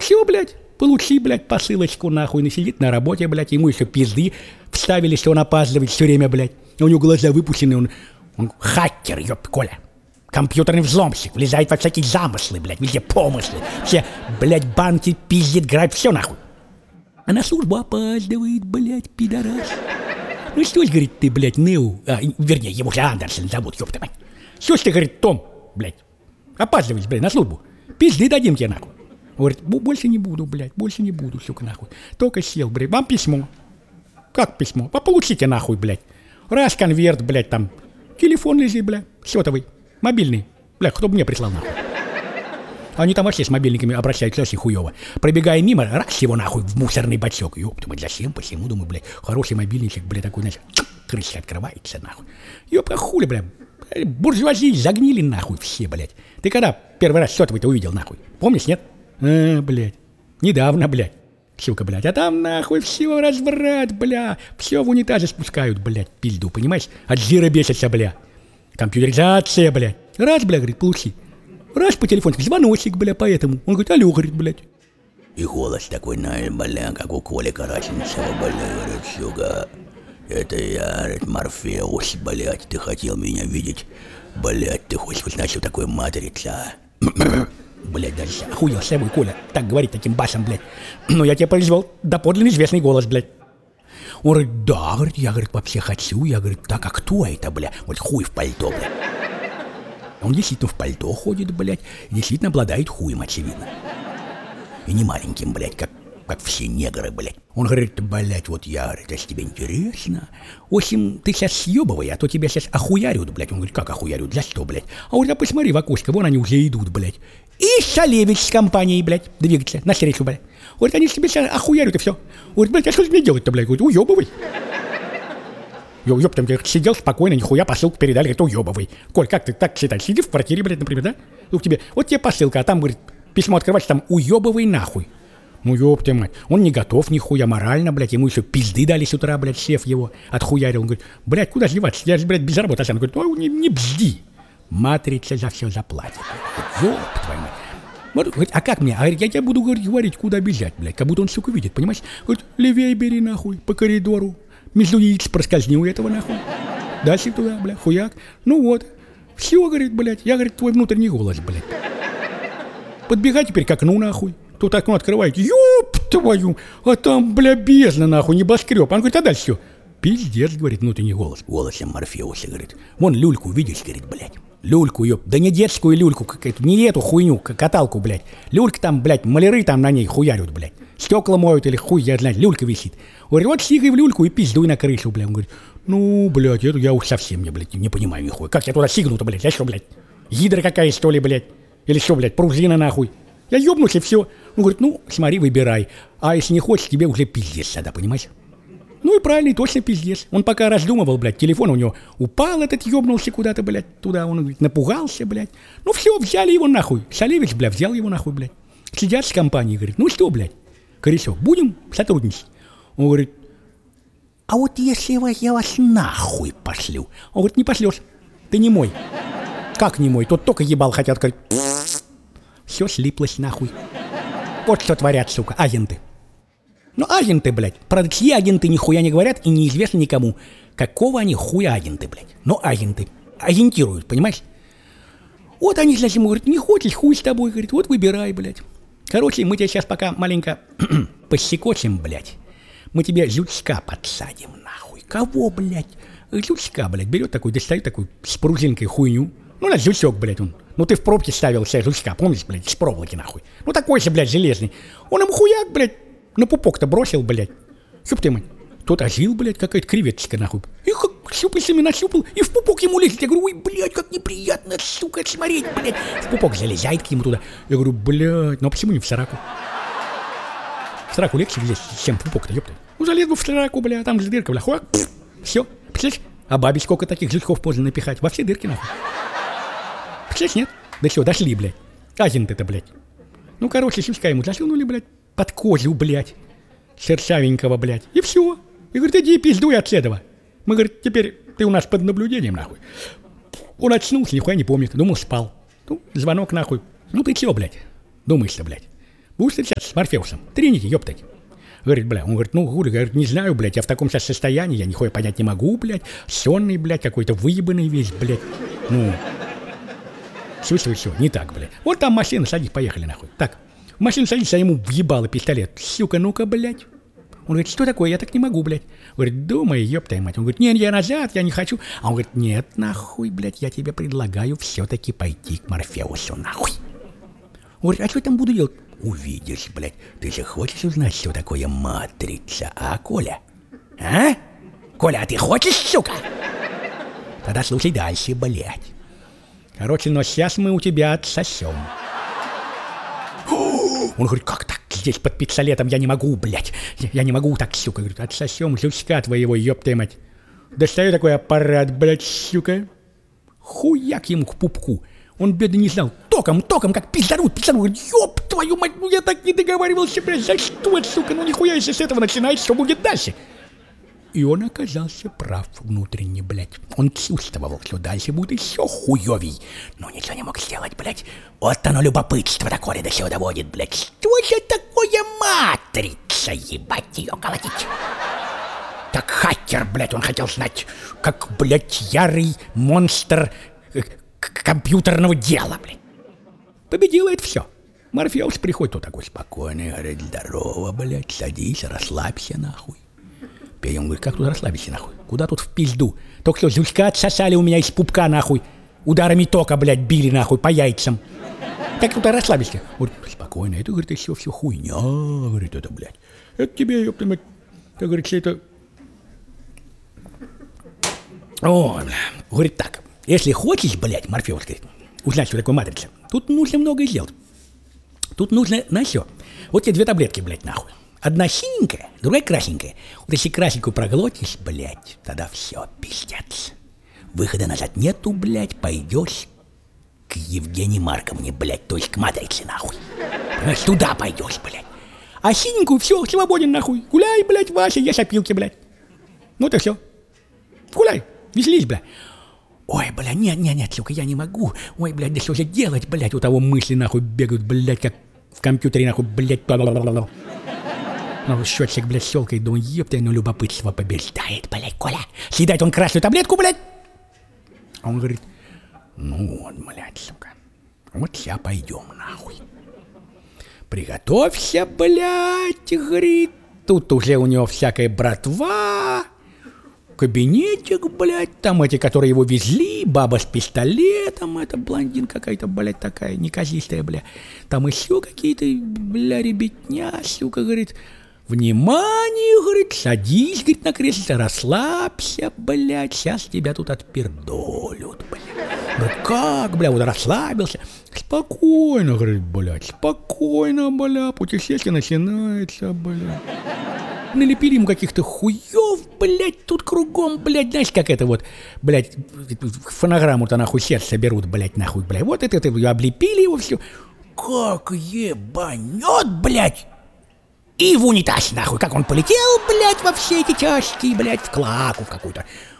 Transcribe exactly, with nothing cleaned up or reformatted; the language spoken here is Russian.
все, блядь, получи, блядь, посылочку, нахуй. Он сидит на работе, блядь, ему еще пизды вставили, что он опаздывает все время, блядь. У него глаза выпущены, он, он хакер, ёб, Коля. Компьютерный взломщик, влезает во всякие замыслы, блядь, везде помыслы. Все, блядь, банки пиздит, грабит, все нахуй. А на службу опаздывает, блядь, пидорас. Ну что ж, говорит, ты, блядь, Нео, а, вернее, его же Андерсон зовут, ёпта мать. Что ж ты, говорит, Том, блядь, опаздываешь, блядь, на службу. Пизды дадим тебе, нахуй. Говорит, больше не буду, блядь, больше не буду, сука, нахуй. Только сел, блядь, вам письмо. Как письмо? А получите, нахуй, блядь. Раз конверт, блядь, там, телефон лежит, блядь, сотовый, мобильный. Блядь, кто бы мне прислал, нахуй. Они там вообще с мобильниками обращаются очень хуёво. Пробегая мимо, раз его нахуй в мусорный бачок. Ёб, думаю, зачем, почему, думаю, блядь, хороший мобильничек, блядь, такой, знаешь, крышка открывается, нахуй. Ёб, а хули, блядь, буржуазии загнили, нахуй, все, блядь. Ты когда первый раз сотовый-то увидел, нахуй? Помнишь, нет? А, блядь, недавно, блядь. Сука, блядь, а там, нахуй, все разврат, бля. Все в унитазе спускают, блядь, пизду, понимаешь? От жира бесятся, бля. Компьютеризация, блядь. Раз, бля, говорит, получи. Раз по телефону, звоночек, бля, поэтому. Он говорит, алло, говорит, блядь. И голос такой, знаешь, бля, как у Коли Караченцева, бля, говорит, сука. Это я, говорит, Морфеус, блядь, ты хотел меня видеть. Блядь, ты хочешь узнать, что такое матрица? Блядь, даже охуел с собой, Коля, так говорить таким басом, блядь. Но я тебе произвел доподлинно известный голос, блядь. Он говорит, да, говорит, я, говорит, вообще хочу. Я, говорит, так, а кто это, бля? Вот хуй в пальто, блядь. Он действительно в пальто ходит, блядь, и действительно обладает хуем, очевидно. И не маленьким, блядь, как, как все негры, блядь. Он говорит, блядь, вот я, говорит, если тебе интересно, в общем, ты сейчас съебывай, а то тебя сейчас охуярют, блядь. Он говорит, как охуярют, за что, блядь? А вот, а посмотри в окошко, вон они уже идут, блядь. И Шалевич с компанией, блядь, двигается навстречу, блядь. Говорит, они тебе сейчас охуярят и все. Говорит, блядь, а что мне делать-то, блядь? Говорит, уебывай. Ё, ёб, там, сидел спокойно, нихуя посылку передали, говорит, уебывай. Коль, как ты так считаешь? Сиди в квартире, блядь, например, да? Ну, тебе, вот тебе посылка, а там, говорит, письмо открываешь, там, уебывай нахуй. Ну, ёб ты мать, он не готов нихуя морально, блядь, ему еще пизды дали с утра, блядь, шеф его отхуярил. Он говорит, блядь, куда деваться? Я же, блядь, без работы. Он говорит, ну, не, не бзди. Матрица за все заплатит. Ёб твою мать. Вот, говорит, а как мне? А я тебе буду говорить, говорить, куда бежать, блядь, как будто он, сука, видит, понимаешь? Говорит, левее бери, нахуй, по коридору. Между яиц проскользни у этого, нахуй. Дальше туда, блядь, хуяк. Ну вот. Все, говорит, блядь, я, говорит, твой внутренний голос, блядь. Подбегай теперь к окну, нахуй. Тут окно открывает. Ёб твою! А там, бля, бездна, нахуй, небоскреб. Он говорит, а дальше все. Пиздец, говорит, внутренний голос. Голосом Морфеуса, говорит. Вон люльку видишь, говорит, блядь. Люльку, ёб. Да не детскую люльку, какую-то, не эту хуйню, каталку, блядь. Люлька там, блядь, маляры там на ней хуярят, блядь. Стекла моют или хуй, я знаю, люлька висит. Говорит, вот сигай в люльку и пиздуй на крышу, блядь. Он говорит, ну, блядь, это я уж совсем не, блядь, не понимаю нихуя. Как я туда сигну-то, блядь, я что, блядь? Гидра какая, что ли, блядь? Или что, блядь, пружина нахуй? Я ёбнусь и все. Он говорит, ну, смотри, выбирай. А если не хочешь, тебе уже пиздец тогда, понимаешь? Ну и правильно, и точно пиздец. Он пока раздумывал, блядь, телефон у него упал, этот ёбнулся куда-то, блядь, туда. Он, говорит, напугался, блядь. Ну все, взяли его нахуй. Шалевич, блядь, взял его нахуй, блядь. Сидят с компанией, говорит, ну что, блядь, Коресёв, будем сотрудничать? Он говорит, а вот если я вас нахуй пошлю? Он говорит, не пошлешь, ты не мой. Как не мой? Тут только ебал хотят, говорит. Все слиплось нахуй. Вот что творят, сука, агенты. Ну, агенты, блядь. Правда, чьи агенты нихуя не говорят и неизвестно никому. Какого они хуя агенты, блядь. Но агенты. Агентируют, понимаешь? Вот они, значит, ему говорят, не хочешь, хуй с тобой, говорит, вот выбирай, блядь. Короче, мы тебя сейчас пока маленько посекочем, блядь. Мы тебе жучка подсадим, нахуй. Кого, блядь? Жучка, блядь, берет такой, достает такую с пружинкой хуйню. Ну, на жучок, блядь, он. Ну, ты в пробке ставил себе жучка, помнишь, блядь, с проволоки, нахуй. Ну, такой же, блядь, железный. Он ему хуяк, блядь, на пупок-то бросил, блядь. Ёб ты мать. Тот ожил, блядь, какая-то креветочка, нахуй. И как щупальцами нащупал, и в пупок ему лезет. Я говорю, ой, блядь, как неприятно, сука, смотреть, блядь. В пупок залезает к нему туда. Я говорю, блядь, ну а почему не в сраку? В сраку легче влезть, чем в пупок-то, ёпта. Ну, залез бы в сраку, бля, там же дырка, бля, хуак, все. Представляешь? А бабе сколько таких жучков можно напихать? Во все дырки, нахуй. Представляешь, нет? Да все, дошли, блядь. Агенты-то, блядь. Ну, короче, щучка ему засунули, блядь, под кожу, блядь. Шершавенького, блядь. И все. И говорит, иди пиздуй от этого. Мы, говорит, теперь ты у нас под наблюдением, нахуй. Он очнулся, нихуя не помнит. Думал, спал. Ну, звонок, нахуй. Ну, ты чего, блядь? Думаешь-то, блядь? Будешь встречаться с Морфеусом? Тринити, ёптать. Говорит, бля, он говорит, ну, хули, говорит, не знаю, блядь, я в таком сейчас состоянии, я нихуя понять не могу, блядь, сонный, блядь, какой-то выебанный весь, блядь, ну, все, все, все, не так, блядь. Вот там машина, садись, поехали, нахуй. Так, в машину садись, а ему въебало пистолет. Сука, ну-ка, блядь. Он говорит, что такое, я так не могу, блядь. Говорит, думай, ёптай мать. Он говорит, нет, я назад, я не хочу. А он говорит, нет, нахуй, блядь, я тебе предлагаю все-таки пойти к Морфеусу, нахуй. Он говорит, а что я там буду делать? Увидишь, блядь, ты же хочешь узнать, что такое матрица, а, Коля? А? Коля, а ты хочешь, сука? Тогда слушай дальше, блядь. Короче, но сейчас мы у тебя отсосем. Он говорит, как так? Здесь под пистолетом я не могу, блядь. Я не могу так, сука. Говорит, отсосем жучка твоего, ёпта мать. Достаю такой аппарат, блядь, сука. Хуяк ему к пупку. Он, бедный, не знал. Током, током, как пиздарут, пиздарут. Говорит, ёб твою мать, ну я так не договаривался, блядь. За что, сука? Ну нихуя, если с этого начинается, что будет дальше? И он оказался прав внутренне, блядь. Он чувствовал, что дальше будет еще хуёвей. Но ничего не мог сделать, блядь. Вот оно любопытство такое до сюда доводит, блядь. Что же такое матрица, ебать ее колотить? Так хакер, блядь, он хотел знать, как, блядь, ярый монстр э, компьютерного дела, блядь. Победило это все. Морфеус приходит, вот такой спокойный, говорит, здорово, блядь, садись, расслабься, нахуй. И он говорит, как тут расслабиться, нахуй? Куда тут в пизду? Только что жучка отсосали у меня из пупка, нахуй. Ударами тока, блядь, били, нахуй, по яйцам. Как тут расслабиться? Говорит, спокойно, это, говорит, еще все хуйня, говорит, это, блядь. Это тебе, ёпта мать, как говорится, это... О, бля. Говорит, так, если хочешь, блядь, Морфеус, говорит, узнать, что такое матрица, тут нужно многое сделать. Тут нужно, на все. Вот тебе две таблетки, блядь, нахуй. Одна синенькая, другая красненькая. Вот если красненькую проглотишь, блядь, тогда все, пиздец. Выхода назад нету, блядь, пойдешь к Евгении Марковне, блядь, то есть к матрице, нахуй. Понимаешь, туда пойдешь, блядь. А синенькую, все, свободен, нахуй. Гуляй, блядь, Вася, ешь опилки, блядь. Ну это все. Гуляй, веселись, блядь. Ой, бля, нет, нет, нет, сука, я не могу. Ой, блядь, да что же делать, блядь, у того мысли, нахуй, бегают, блядь, как в компьютере, нахуй, блядь, бла-бла-бла-бла. Ну, счетчик, блядь, щелкает, думаю, ёпта, ну, любопытство побеждает, блядь, Коля. Съедает он красную таблетку, блядь. А он говорит, ну вот, блядь, сука, вот сейчас пойдем, нахуй. Приготовься, блядь, говорит. Тут уже у него всякая братва, кабинетик, блядь, там эти, которые его везли, баба с пистолетом, это блондин какая-то, блядь, такая, неказистая, бля. Там еще какие-то, бля, ребятня, сука, говорит, внимание, говорит, садись, говорит, на кресло, расслабься, блядь, сейчас тебя тут отпердолют, блядь. Говорит, как, бля, вот расслабился. Спокойно, говорит, блядь, спокойно, бля, путешествие начинается, бля. Налепили ему каких-то хуев, блядь, тут кругом, блядь, знаешь, как это вот, блядь, фонограмму-то нахуй сердце берут, блядь, нахуй, блядь, вот это, это, облепили его все, как ебанет, блядь, и в унитаз, нахуй, как он полетел, блядь, во все эти части, блядь, в клаку в какую-то,